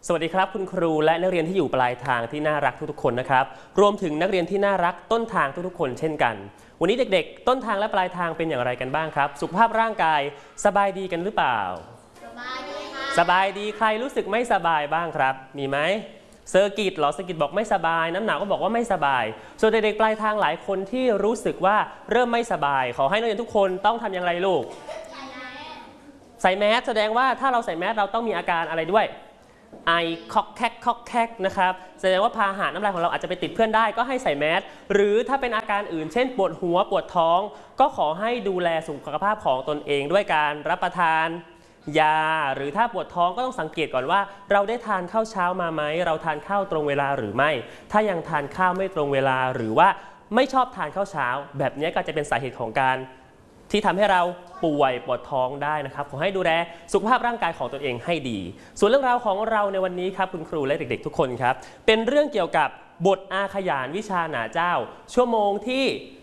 สวัสดีครับคุณครูและนักเรียนที่อยู่ปลายทางที่น่ารักทุกๆคนนะครับรวมถึงนักเรียนที่น่ารักต้นทางทุกๆคนเช่นกันวันนี้เด็กๆต้นทางและปลายทางเป็นอย่างไรกันบ้างครับสุขภาพร่างกายสบายดีกันหรือเปล่าสบายดีค่ะสบายดีใครรู้สึกไม่สบายบ้างครับมีไหมเซอร์กิตเหรอเซอร์กิตบอกไม่สบายน้ำหนาวก็บอกว่าไม่สบายส่วนเด็กๆปลายทางหลายคนที่รู้สึกว่าเริ่มไม่สบายขอให้นักเรียนทุกคนต้องทำอย่างไรลูกใส่แมสแสดงว่าถ้าเราใส่แมสเราต้องมีอาการอะไรด้วยไอคอกแคกนะครับแสดงว่าพาหะน้ำลายของเราอาจจะไปติดเพื่อนได้ก็ให้ใส่แมสหรือถ้าเป็นอาการอื่นเช่นปวดหัวปวดท้องก็ขอให้ดูแลสุขภาพของตนเองด้วยการรับประทานยาหรือถ้าปวดท้องก็ต้องสังเกตก่อนว่าเราได้ทานข้าวเช้ามาไหมเราทานข้าวตรงเวลาหรือไม่ถ้ายังทานข้าวไม่ตรงเวลาหรือว่าไม่ชอบทานข้าวเช้าแบบนี้ก็จะเป็นสาเหตุของการที่ทำให้เราป่วยปวดท้องได้นะครับขอให้ดูแลสุขภาพร่างกายของตนเองให้ดีส่วนเรื่องราวของเราในวันนี้ครับคุณครูและเด็กๆทุกคนครับเป็นเรื่องเกี่ยวกับบทอาขยานวิชาหนาเจ้าชั่วโมงที่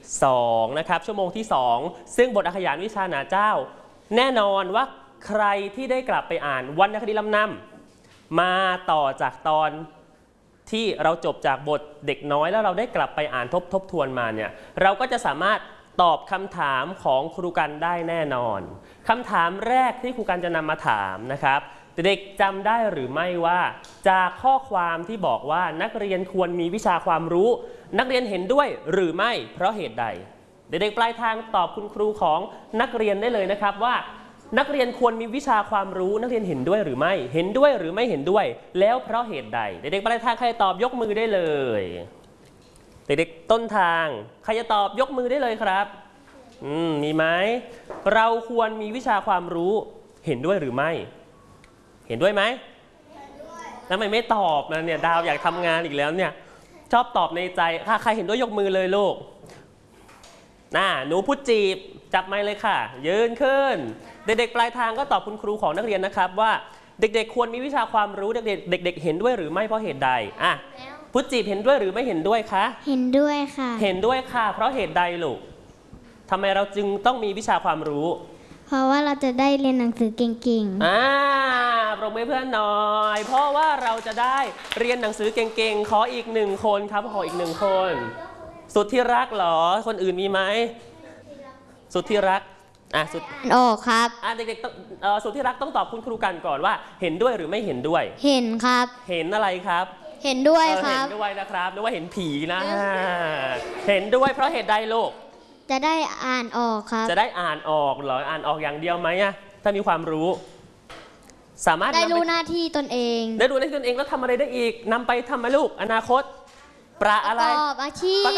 2นะครับชั่วโมงที่2ซึ่งบทอาขยานวิชาหนาเจ้าแน่นอนว่าใครที่ได้กลับไปอ่านวรรณคดีลำนำมาต่อจากตอนที่เราจบจากบทเด็กน้อยแล้วเราได้กลับไปอ่านทบทวนมาเนี่ยเราก็จะสามารถตอบคำถามของครูกันได้แน่นอนคำถามแรกที่ครูกันจะนำมาถามนะครับเด็กจำได้หรือไม่ว่าจากข้อความที่บอกว่านักเรียนควรมีวิชาความรู้นักเรียนเห็นด้วยหรือไม่เพราะเหตุใดเด็กๆปลายทางตอบคุณครูของนักเรียนได้เลยนะครับว่านักเรียนควรมีวิชาความรู้นักเรียนเห็นด้วยหรือไม่เห็นด้วยหรือไม่เห็นด้วยแล้วเพราะเหตุใดเด็กๆปลายทางใครตอบยกมือได้เลยเด็กๆต้นทางใครจะตอบยกมือได้เลยครับมีไหมเราควรมีวิชาความรู้เห็นด้วยหรือไม่เห็นด้วยไหมแล้วทำไมไม่ตอบนะเนี่ยดาวอยากทำงานอีกแล้วเนี่ยชอบตอบในใจใครเห็นด้วยยกมือเลยลูกหนูพูดจีบจับไมค์เลยค่ะยืนขึ้นเด็กๆปลายทางก็ตอบคุณครูของนักเรียนนะครับว่าเด็กๆควรมีวิชาความรู้เด็กๆเห็นด้วยหรือไม่เพราะเหตุใดพุทธจีบเห็นด้วยหรือไม่เห็นด้วยคะเห็นด้วยค่ะเห็นด้วยค่ะเพราะเหตุใดลูกทำไมเราจึงต้องมีวิชาความรู้เพราะว่าเราจะได้เรียนหนังสือเก่งๆปรบมือเพื่อนหน่อยเพราะว่าเราจะได้เรียนหนังสือเก่งๆขออีก1คนครับขออีก1คนสุดที่รักเหรอคนอื่นมีไหมสุดที่รักสุดออกครับเด็กๆสุดที่รักต้องตอบคุณครูกันก่อนว่าเห็นด้วยหรือไม่เห็นด้วยเห็นครับเห็นอะไรครับเห็นด้วยครับเห็นด้วยนะครับนึกว่าเห็นผีนะเห็นด้วยเพราะเหตุใดลูกจะได้อ่านออกครับจะได้อ่านออกเหรออ่านออกอย่างเดียวไหมถ้ามีความรู้สามารถได้รู้หน้าที่ตนเองได้รู้หน้าที่ตนเองแล้วทำอะไรได้อีกนำไปทำให้ลูกอนาคตประกอบอาชีพ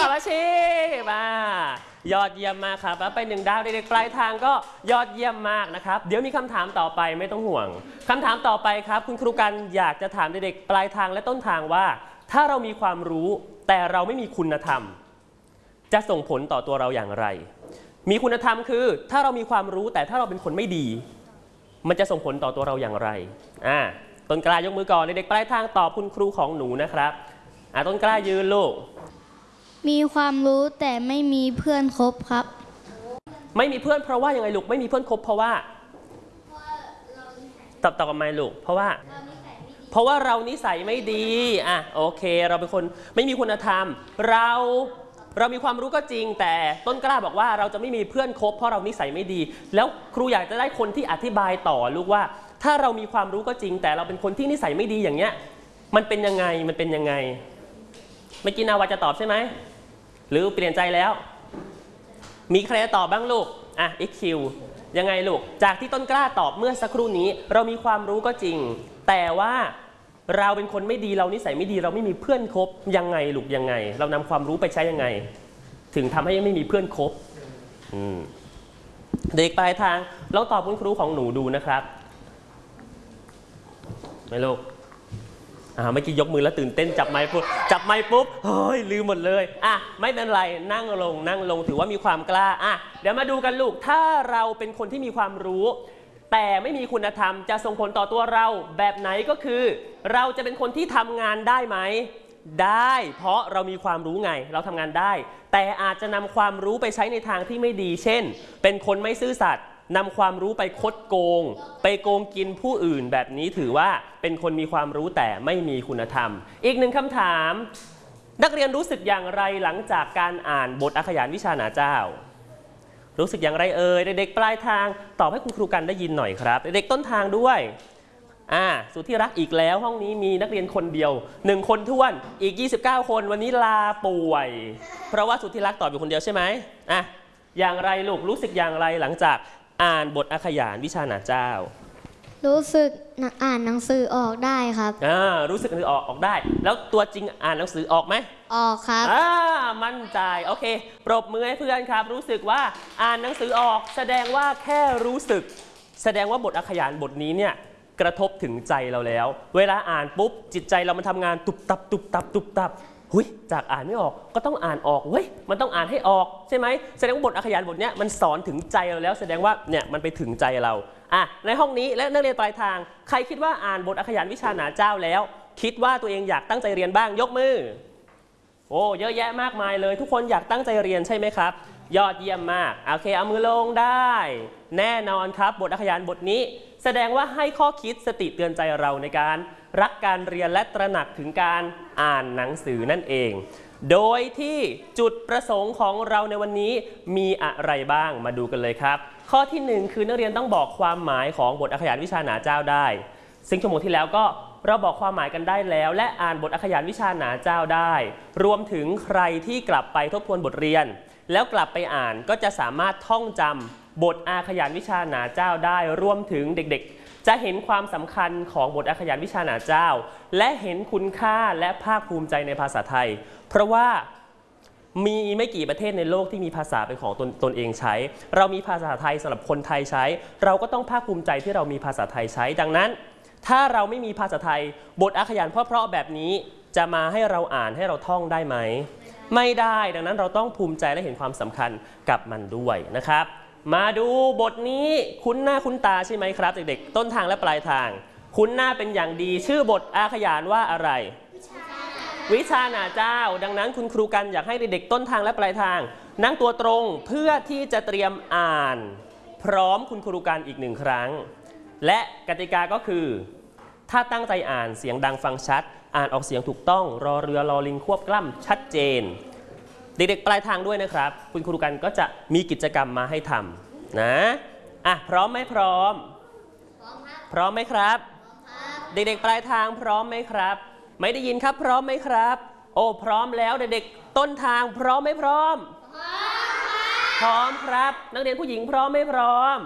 ยอดเยี่ยมมากครับแล้วไป1 ดาวเด็กๆปลายทางก็ยอดเยี่ยมมากนะครับเดี๋ยวมีคำถามต่อไปไม่ต้องห่วงคำถามต่อไปครับคุณครูกันอยากจะถามเด็กๆปลายทางและต้นทางว่าถ้าเรามีความรู้แต่เราไม่มีคุณธรรมจะส่งผลต่อตัวเราอย่างไรมีคุณธรรมคือถ้าเรามีความรู้แต่ถ้าเราเป็นคนไม่ดีมันจะส่งผลต่อตัวเราอย่างไรต้นกล้ายกมือก่อนเด็กๆปลายทางตอบคุณครูของหนูนะครับต้นกล้ายืนลูกมีความรู้แต่ไม่มีเพื่อนคบครับไม่มีเพื่อนเพราะว่ายังไงลูกไม่มีเพื่อนคบเพราะว่าตอบกับไม่ลูกเพราะว่าเรานิสัยไม่ดีโอเคเราเป็นคนไม่มีคุณธรรมเรามีความรู้ก็จริงแต่ต้นกล้าบอกว่าเราจะไม่มีเพื่อนคบเพราะเรานิสัยไม่ดีแล้วครูอยากจะได้คนที่อธิบายต่อลูกว่าถ้าเรามีความรู้ก็จริงแต่เราเป็นคนที่นิสัยไม่ดีอย่างเงี้ยมันเป็นยังไงเมื่อกี้นาวาจะตอบใช่ไหมหรือเปลี่ยนใจแล้วมีใครจะตอบบ้างลูกXQ ยังไงลูกจากที่ต้นกล้าตอบเมื่อสักครู่นี้เรามีความรู้ก็จริงแต่ว่าเราเป็นคนไม่ดีเรานิสัยไม่ดีเราไม่มีเพื่อนคบยังไงลูกยังไงเรานำความรู้ไปใช้ยังไงถึงทำให้ไม่มีเพื่อนคบเด็กปลายทางลองตอบคุณครูของหนูดูนะครับไม่ลูกเมื่อกี้ยกมือแล้วตื่นเต้นจับไมค์ปุ๊บเฮ้ยลืมหมดเลยไม่เป็นไรนั่งลงถือว่ามีความกล้าเดี๋ยวมาดูกันลูกถ้าเราเป็นคนที่มีความรู้แต่ไม่มีคุณธรรมจะส่งผลต่อตัวเราแบบไหนก็คือเราจะเป็นคนที่ทำงานได้ไหมได้เพราะเรามีความรู้ไงเราทำงานได้แต่อาจจะนำความรู้ไปใช้ในทางที่ไม่ดีเช่นเป็นคนไม่ซื่อสัตย์นำความรู้ไปคดโกงไปโกงกินผู้อื่นแบบนี้ถือว่าเป็นคนมีความรู้แต่ไม่มีคุณธรรมอีกหนึ่งคำถามนักเรียนรู้สึกอย่างไรหลังจากการอ่านบทอาขยานวิชาหนาเจ้ารู้สึกอย่างไรเอ่ยเด็กๆปลายทางตอบให้คุณครูกันได้ยินหน่อยครับเด็กๆต้นทางด้วยสุดที่รักอีกแล้วห้องนี้มีนักเรียนคนเดียว1คนท้วนอีก29คนวันนี้ลาป่วยเพราะว่าสุดที่รักตอบอยู่คนเดียวใช่ไหมอย่างไรลูกรู้สึกอย่างไรหลังจากอ่านบทอาขยานวิชาหนาเจ้ารู้สึกอ่านหนังสือออกได้ครับรู้สึกออกได้แล้วตัวจริงอ่านหนังสือออกไหมออกครับมั่นใจโอเคปรบมือให้เพื่อนครับรู้สึกว่าอ่านหนังสือออกแสดงว่าแค่รู้สึกแสดงว่าบทอาขยานบทนี้เนี่ยกระทบถึงใจเราแล้วเวลาอ่านปุ๊บจิตใจเรามันทำงานตุบตับตุบตับตุบตับจากอ่านไม่ออกก็ต้องอ่านออกมันต้องอ่านให้ออกใช่ไหมแสดงว่าบทอาขยานบทนี้มันสอนถึงใจเราแล้วแสดงว่าเนี่ยมันไปถึงใจเราในห้องนี้และนักเรียนปลายทางใครคิดว่าอ่านบทอาขยานวิชาหนาเจ้าแล้วคิดว่าตัวเองอยากตั้งใจเรียนบ้างยกมือโอ้เยอะแยะมากมายเลยทุกคนอยากตั้งใจเรียนใช่ไหมครับยอดเยี่ยมมากโอเคเอามือลงได้แน่นอนครับบทอาขยานบทนี้แสดงว่าให้ข้อคิดสติเตือนใจเราในการรักการเรียนและตระหนักถึงการอ่านหนังสือนั่นเองโดยที่จุดประสงค์ของเราในวันนี้มีอะไรบ้างมาดูกันเลยครับข้อที่1คือนักเรียนต้องบอกความหมายของบทอาขยานวิชาหนาเจ้าได้ซึ่งชั่วโมงที่แล้วก็เราบอกความหมายกันได้แล้วและอ่านบทอาขยานวิชาหนาเจ้าได้รวมถึงใครที่กลับไปทบทวนบทเรียนแล้วกลับไปอ่านก็จะสามารถท่องจำบทอาขยานวิชาหนาเจ้าได้รวมถึงเด็กๆจะเห็นความสำคัญของบทอาขยานวิชาหนาเจ้าและเห็นคุณค่าและภาคภูมิใจในภาษาไทยเพราะว่ามีไม่กี่ประเทศในโลกที่มีภาษาเป็นของตนเองใช้เรามีภาษาไทยสำหรับคนไทยใช้เราก็ต้องภาคภูมิใจที่เรามีภาษาไทยใช้ดังนั้นถ้าเราไม่มีภาษาไทยบทอาขยานเพราะๆแบบนี้จะมาให้เราอ่านให้เราท่องได้ไหมไม่ได้ดังนั้นเราต้องภูมิใจและเห็นความสำคัญกับมันด้วยนะครับมาดูบทนี้คุ้นหน้าคุ้นตาใช่ไหมครับเด็กๆต้นทางและปลายทางคุ้นหน้าเป็นอย่างดีชื่อบทอาขยานว่าอะไรวิชาหนาเจ้าดังนั้นคุณครูกันอยากให้เด็กๆต้นทางและปลายทางนั่งตัวตรงเพื่อที่จะเตรียมอ่านพร้อมคุณครูกันอีก1ครั้งและกติกาก็คือถ้าตั้งใจอ่านเสียงดังฟังชัดอ่านออกเสียงถูกต้องรอเรือรอลิงควบกล้ำชัดเจนเด็กๆปลายทางด้วยนะครับคุณครูกันก็จะมีกิจกรรมมาให้ทำนะพร้อมไหมพร้อมพร้อมไหมครับเด็กๆปลายทางพร้อมไหมครับไม่ได้ยินครับพร้อมไหมครับโอ้พร้อมแล้วเด็กๆต้นทางพร้อมไหมพร้อมพร้อมครับนักเรียนผู้หญิงพร้อมไหมพร้อม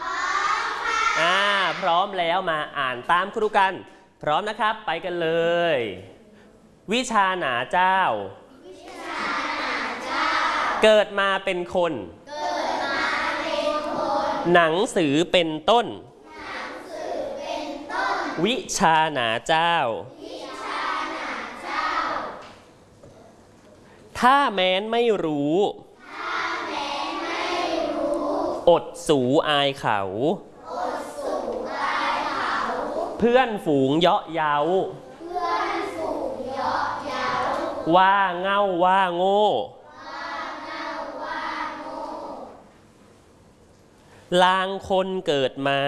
พร้อมแล้วมาอ่านตามครูกันพร้อมนะครับไปกันเลยวิชาหนาเจ้าเกิดมาเป็นคนหนังสือเป็นต้นวิชาหนาเจ้าถ้าแม้นไม่รู้อดสูอายเขาเพื่อนฝูงเยาะเย้าว่าเง่าว่าโง่ลางคนเกิดมา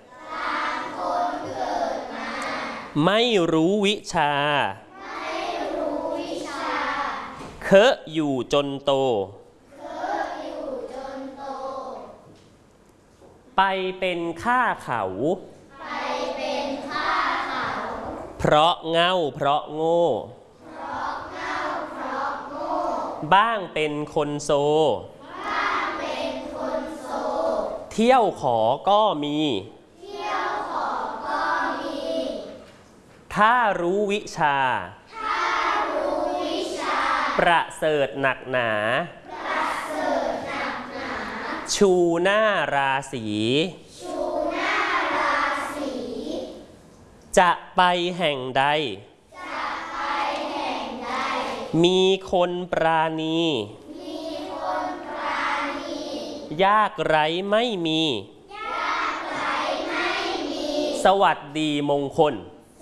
ไม่รู้วิชาเคอะอยู่จนโตไปเป็นข้าเขาเพราะเง่าเพราะโง่บ้างเป็นคนโซเที่ยวขอก็มีถ้ารู้วิชาประเสริฐหนักหนาชูหน้าราศีจะไปแห่งใดมีคนปราณียากไร้ไม่มีสวัสดีมงคล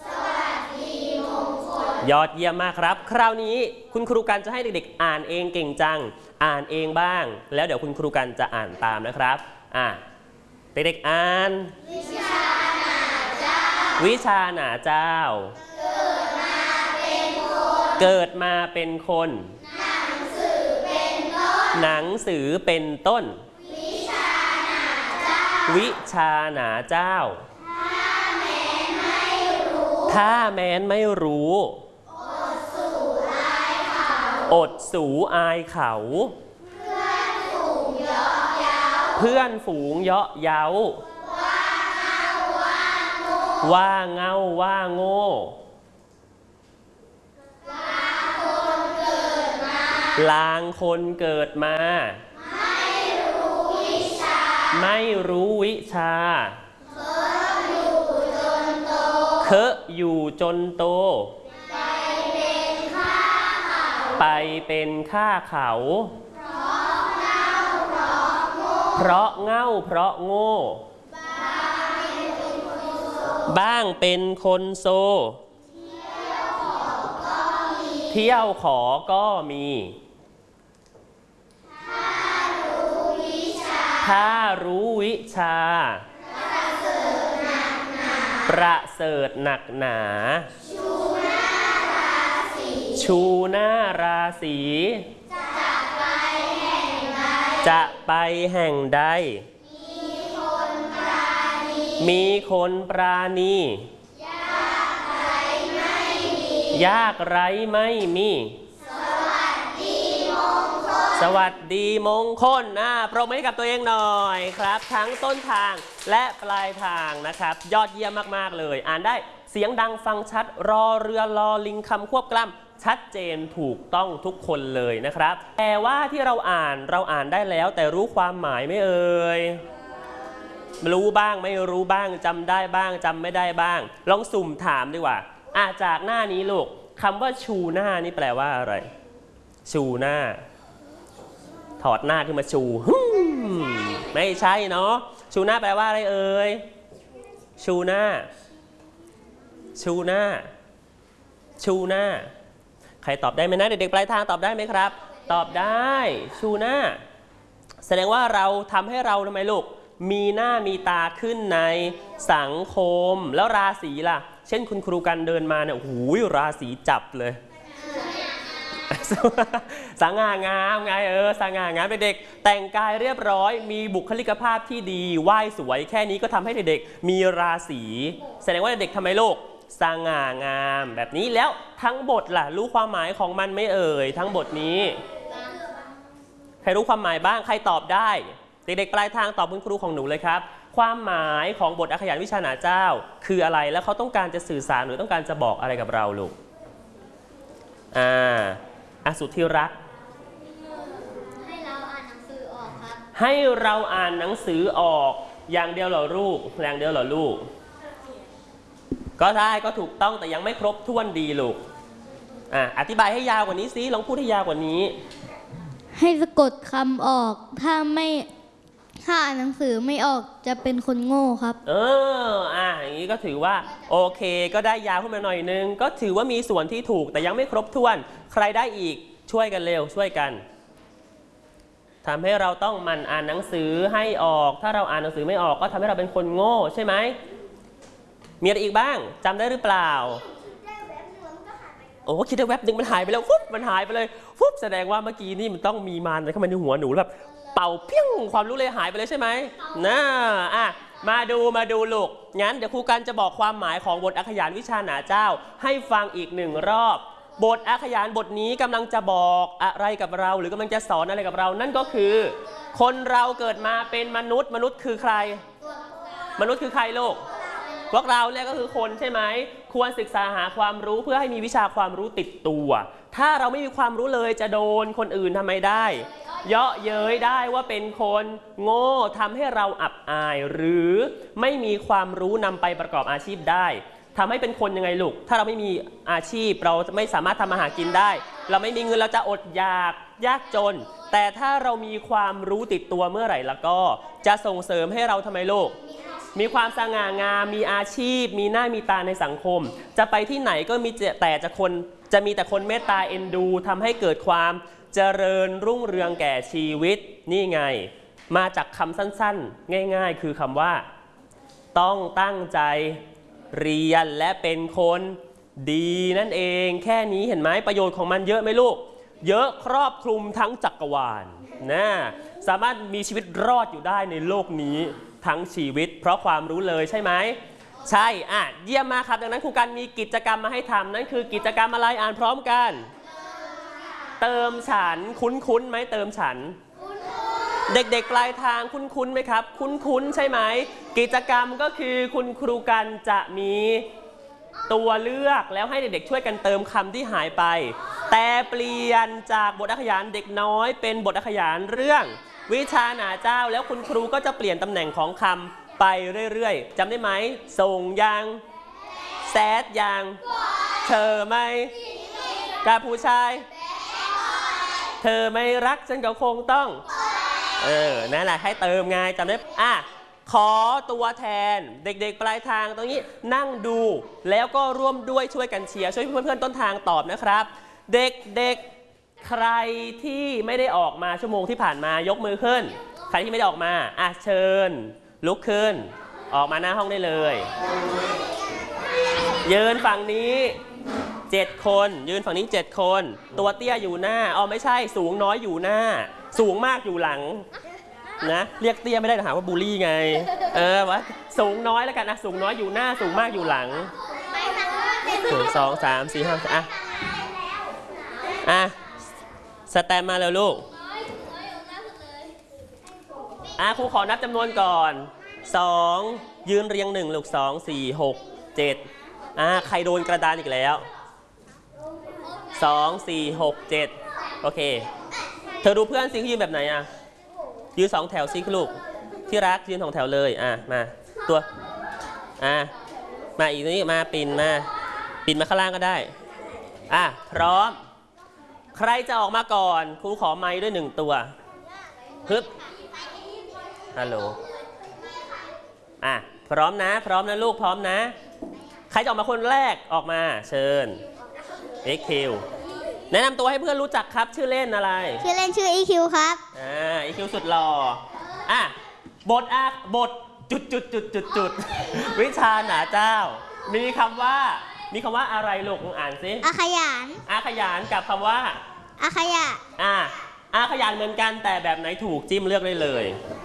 ยอดเยี่ยมมากครับคราวนี้คุณครูกันจะให้เด็กๆอ่านเองเก่งจังอ่านเองบ้างแล้วเดี๋ยวคุณครูกันจะอ่านตามนะครับเด็กๆอ่านวิชาหนาเจ้าเกิดมาเป็นคนหนังสือเป็นต้นวิชาหนาเจ้าถ้าแม้นไม่รู้อดสูอายเขาเพื่อนฝูงเยาะเย้าว่าเงาว่าโง่ลางคนเกิดมาไม่รู้วิชาเคอะอยู่จนโตไปเป็นข้าเขาเพราะเง่าเพราะโง่บ้างเป็นคนโซเที่ยวขอก็มีถ้ารู้วิชาประเสริฐหนักหนาชูหน้าราศีจะไปแห่งใดมีคนปราณียากไรไม่มีสวัสดีมงคลปรบมือให้กับตัวเองหน่อยครับทั้งต้นทางและปลายทางนะครับยอดเยี่ยมมากๆเลยอ่านได้เสียงดังฟังชัดรอเรือรอลิงคำควบกล้ำชัดเจนถูกต้องทุกคนเลยนะครับแต่ว่าที่เราอ่านได้แล้วแต่รู้ความหมายไม่เอ่ยรู้บ้างไม่รู้บ้างจำได้บ้างจำไม่ได้บ้างลองสุ่มถามดีกว่าจากหน้านี้ลูกคำว่าชูหน้านี่แปลว่าอะไรชูหน้าถอดหน้าขึ้นมาชูไม่ใช่เนาะชูหน้าแปลว่าอะไรเอ่ยชูหน้าชูหน้าชูหน้าใครตอบได้ไหมนะเด็กๆปลายทางตอบได้ไหมครับตอบได้ชูหน้าแสดงว่าเราทำให้เราทำไมลูกมีหน้ามีตาขึ้นในสังคมแล้วราศีล่ะเช่นคุณครูกันเดินมาเนี่ยโอ้โหราศีจับเลยสง่างามไงสง่างามเป็นเด็กแต่งกายเรียบร้อยมีบุคลิกภาพที่ดีไหว้สวยแค่นี้ก็ทำให้เด็กๆมีราศีแสดงว่าเด็กทำไมลูกสง่างามแบบนี้แล้วทั้งบทล่ะรู้ความหมายของมันไม่เอ่ยทั้งบทนี้ใครรู้ความหมายบ้างใครตอบได้เด็กๆปลายทางตอบคุณครูของหนูเลยครับความหมายของบทอักขยานวิชาหนาเจ้าคืออะไรแล้วเขาต้องการจะสื่อสารหรือต้องการจะบอกอะไรกับเราลูกสุดที่รักให้เราอ่านหนังสือออกครับให้เราอ่านหนังสือออกอย่างเดียวเหรอลูกอย่างเดียวเหรอลูกก็ได้ก็ถูกต้องแต่ยังไม่ครบถ้วนดีลูกอธิบายให้ยาวกว่านี้สิลองพูดให้ยาวกว่านี้ให้สะกดคำออกถ้าอ่านหนังสือไม่ออกจะเป็นคนโง่ครับอย่างนี้ก็ถือว่าโอเคก็ได้ยาวขึ้นมาหน่อยนึงก็ถือว่ามีส่วนที่ถูกแต่ยังไม่ครบถ้วนใครได้อีกช่วยกันเร็วช่วยกันทำให้เราต้องมันอ่านหนังสือให้ออกถ้าเราอ่านหนังสือไม่ออกก็ทำให้เราเป็นคนโง่ใช่ไหมมีอะไรอีกบ้างจำได้หรือเปล่าโอ้คิดได้แวบหนึ่งมันหายไปแล้วฟุ๊บมันหายไปเลยฟุ๊บแสดงว่าเมื่อกี้นี่มันต้องมีมันเข้ามาในหัวหนูแบบเป่าเพี้ยงความรู้เลยหายไปเลยใช่ไหมมาดูลูกงั้นเดี๋ยวครูกันจะบอกความหมายของบทอักขยานวิชาหนาเจ้าให้ฟังอีกหนึ่งรอบบทอักขยานบทนี้กำลังจะบอกอะไรกับเราหรือกำลังจะสอนอะไรกับเรานั่นก็คือคนเราเกิดมาเป็นมนุษย์คือใครมนุษย์คือใครลูกพวกเราเนี่ยก็คือคนใช่ไหมควรศึกษาหาความรู้เพื่อให้มีวิชาความรู้ติดตัวถ้าเราไม่มีความรู้เลยจะโดนคนอื่นทำไมได้เยาะเย้ยได้ว่าเป็นคนโง่ทำให้เราอับอายหรือไม่มีความรู้นำไปประกอบอาชีพได้ทำให้เป็นคนยังไงลูกถ้าเราไม่มีอาชีพเราจะไม่สามารถทำมาหากินได้เราไม่มีเงินเราจะอดอยากยากจนแต่ถ้าเรามีความรู้ติดตัวเมื่อไหร่แล้วก็จะส่งเสริมให้เราทำไมลูกมีความสง่างามมีอาชีพมีหน้ามีตาในสังคมจะไปที่ไหนก็มีจะมีแต่คนเมตตาเอ็นดูทำให้เกิดความเจริญรุ่งเรืองแก่ชีวิตนี่ไงมาจากคำสั้นๆง่ายๆคือคำว่าต้องตั้งใจเรียนและเป็นคนดีนั่นเองแค่นี้เห็นไหมประโยชน์ของมันเยอะไหมลูกเยอะครอบคลุมทั้งจักรวาลนะสามารถมีชีวิตรอดอยู่ได้ในโลกนี้ทั้งชีวิตเพราะความรู้เลยใช่ไหมใช่เยี่ยมมากครับดังนั้นครูกันมีกิจกรรมมาให้ทำนั่นคือกิจกรรมอะไรอ่านพร้อมกันเติมฉันคุ้นๆไหมเติมฉันเด็กๆปลายทางคุ้นๆไหมครับคุ้นๆใช่ไหมกิจกรรมก็คือคุณครูกันจะมีตัวเลือกแล้วให้เด็กๆช่วยกันเติมคำที่หายไปแต่เปลี่ยนจากบทอักขยานเด็กน้อยเป็นบทอักขยานเรื่องวิชาหนาเจ้าแล้วคุณครูก็จะเปลี่ยนตำแหน่งของคำไปเรื่อยๆจำได้ไหมส่งยังแซดยังเธอไม่กับผู้ชายเธอไม่รักฉันก็คงต้องนั่นแหละให้เติมไงจำได้ขอตัวแทนเด็กๆปลายทางตรงนี้นั่งดูแล้วก็ร่วมด้วยช่วยกันเชียร์ช่วยเพื่อนๆต้นทางตอบนะครับเด็กๆใครที่ไม่ได้ออกมาชั่วโมงที่ผ่านมายกมือขึ้นใครที่ไม่ได้ออกมาเชิญลุกขึ้นออกมาหน้าห้องได้เลยยืนฝั่งนี้7 คนยืนฝั่งนี้7 คนตัวเตี้ยอยู่หน้าไม่ใช่สูงน้อยอยู่หน้าสูงมากอยู่หลังนะเรียกเตี้ยไม่ได้หาว่าบูลลี่ไงว่าสูงน้อยแล้วกันสูงน้อยอยู่หน้าสูงมากอยู่หลัง1 2 3 4 5สแตมมาแล้วลูกครูขอนับจำนวนก่อน2ยืนเรียง1ลูก2 4 6 7ใครโดนกระดานอีกแล้ว2 4 6 7โอเคเธอดูเพื่อนซิยืนแบบไหนยืน2 แถวซิลูกที่รักยืน2 แถวเลยมาตัวมาอีกนี้มาปีนมาข้างล่างก็ได้พร้อมใครจะออกมาก่อนครูขอไมค์ด้วย1 ตัวฮึบฮัลโหลพร้อมนะลูกพร้อมนะใครจะออกมาคนแรกออกมาเชิญEQแนะนำตัวให้เพื่อนรู้จักครับชื่อเล่นอะไรชื่อเล่นชื่อ EQ ครับ EQ สุดหล่อบทจุดวิชาหนาเจ้ามีคำว่าอะไรลูกอ่านสิอาขยานกับคำว่าอาขยะอาขยานเหมือนกันแต่แบบไหนถูกจิ้มเลือกได้เลย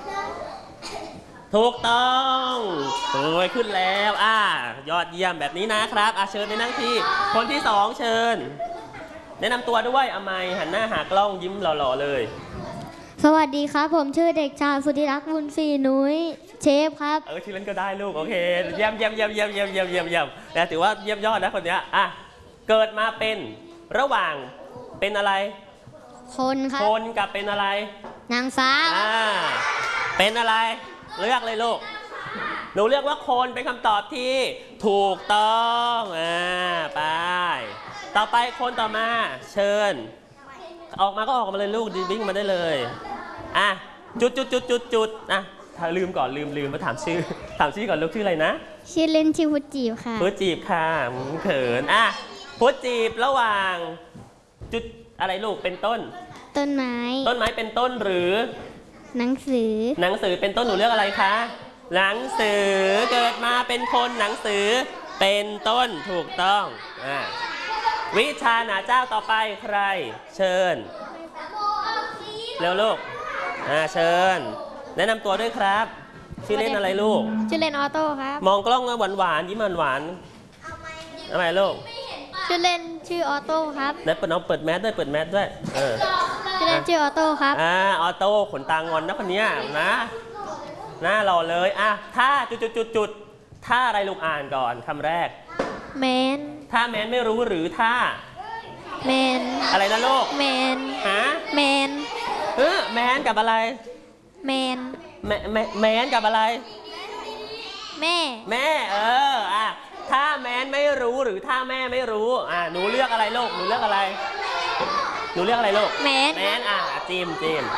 ถูกต้องขึ้นแล้วยอดเยี่ยมแบบนี้นะครับเชิญไปนั่งที่คนที่2เชิญแนะนำตัวด้วยไมค์หันหน้าหากล้องยิ้มหล่อๆเลยสวัสดีครับผมชื่อเด็กชายสุธิรักษ์บุญศรีนุ้ยเชฟครับชื่อเล่นก็ได้ลูกโอเคเยี่ยมแต่ถือว่าเยี่ยมยอดนะคนนี้เกิดมาเป็นระหว่างเป็นอะไรคนครับคนกับเป็นอะไรนางฟ้าเป็นอะไรเลือกเลยลูกหนูเลือกว่าคนเป็นคำตอบที่ถูกต้องไปต่อไปคนต่อมาเชิญออกมาก็ออกมาเลยลูกวิ่งมาได้เลยจุดถ้าลืมก่อนลืมมาถามชื่อก่อนลูกชื่ออะไรนะชื่อเล่นชื่อพุทธจีบค่ะพุทธจีบค่ะเขินพุทธจีบระหว่างจุดอะไรลูกเป็นต้นไม้เป็นต้นหรือหนังสือเป็นต้นหนูเลือกอะไรคะหนังสือเกิดมาเป็นคนหนังสือเป็นต้นถูกต้องวิชาหนาเจ้าต่อไปใครเชิญเร็วลูกเชิญแนะนำตัวด้วยครับชื่อเล่นอะไรลูกชื่อเล่นออโต้ครับมองกล้องหวานยิ้มหวานทำไมลูกชื่อเล่นชื่อออโต้ครับเปิดแมสด้วยชื่อเล่นชื่อออโต้ครับออโต้ขนตางอนนะคนนี้นะหน้าหล่อเลยถ้าจุดถ้าอะไรลูกอ่านก่อนคำแรกแมนถ้าแมนไม่รู้หรือถ้าแมนอะไรนะลูกแมนแมนแมนกับอะไรแมนกับอะไรแม่ถ้าแมนไม่รู้หรือถ้าแม่ไม่รู้หนูเลือกอะไรลูกหนูเลือกอะไรลูกแมนจิม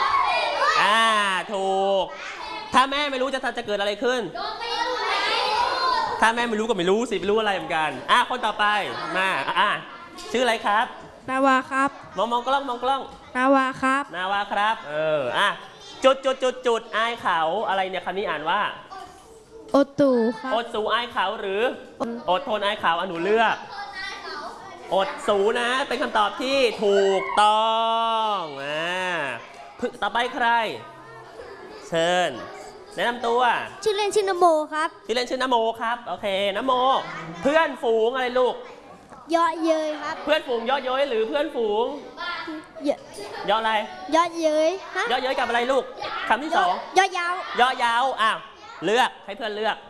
ถูกถ้าแม่ไม่รู้จะเกิดอะไรขึ้นถ้าแม่ไม่รู้ก็ไม่รู้สิไม่รู้อะไรเหมือนกันคนต่อไปมาชื่ออะไรครับนาวาครับมองกล้องมองกล้องนาวาครับนาวาครับอ่ะจุดอายเขาอะไรเนี่ยคำนี้อ่านว่าโอตูครับอดสูอายเขาหรืออดทนอายเขาหนูเลือกอดสูนะเป็นคำตอบที่ถูกต้องต่อไปใคร เชิญแนะนำตัวชื่อเล่นชื่อนโมครับชื่อเล่นชื่อนโมครับโอเคนโมเพื่อนฝูงอะไรลูกเยาะเย้ยครับเพื่อนฝูงเยอะเย้ยหรือเพื่อนฝูงเยอะเยอะอะไรเยาะเย้ยฮะเยอะเย้ยกับอะไรลูกคำที่สองเยาะยาวเยอะยาวอ้าวเลือกให้เพื่อนเลือก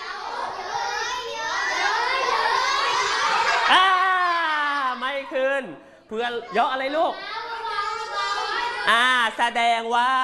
ไม่ขึ้นเพื่อนเยอะอะไรลูกแสดงว่า